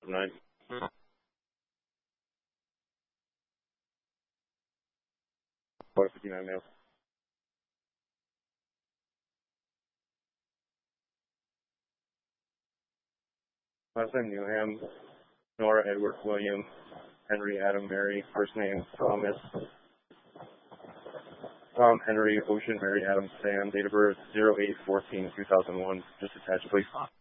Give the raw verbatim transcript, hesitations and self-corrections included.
thousand nine. four fifty-nine male. Last name Newham, Nora Edward William, Henry Adam Mary, first name Thomas, Tom Henry Ocean Mary Adam Sam, date of birth zero eight fourteen two thousand one. Just attached, please.